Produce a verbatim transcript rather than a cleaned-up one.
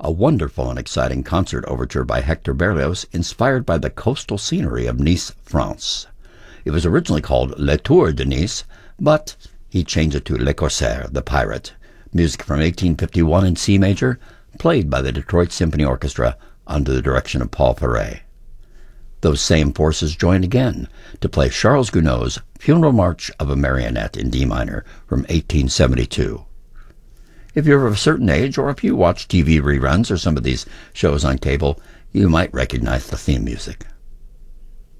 a wonderful and exciting concert overture by Hector Berlioz inspired by the coastal scenery of Nice, France. It was originally called Le Tour de Nice, but he changed it to Le Corsaire, the Pirate, music from eighteen fifty-one in C major, played by the Detroit Symphony Orchestra under the direction of Paul Fauré. Those same forces joined again to play Charles Gounod's Funeral March of a Marionette in D minor from eighteen seventy-two. If you're of a certain age, or if you watch T V reruns or some of these shows on cable, you might recognize the theme music.